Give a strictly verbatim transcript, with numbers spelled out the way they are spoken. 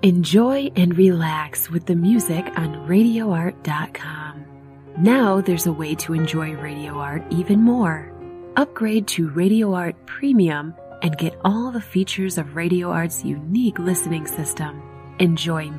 Enjoy and relax with the music on radio art dot com. Now there's a way to enjoy Radio Art even more. Upgrade to Radio Art Premium and get all the features of Radio Art's unique listening system. Enjoy